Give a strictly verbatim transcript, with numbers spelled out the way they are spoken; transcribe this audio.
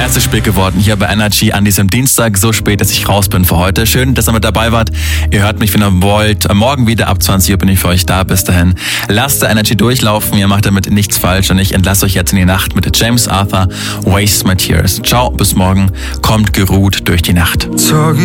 Erstes Spiel geworden hier bei Energy an diesem Dienstag, so spät, dass ich raus bin für heute. Schön, dass ihr mit dabei wart. Ihr hört mich, wenn ihr wollt. Morgen wieder ab zwanzig Uhr bin ich für euch da. Bis dahin, lasst der Energy durchlaufen. Ihr macht damit nichts falsch und ich entlasse euch jetzt in die Nacht mit James Arthur, Waste My Tears. Ciao, bis morgen. Kommt geruht durch die Nacht.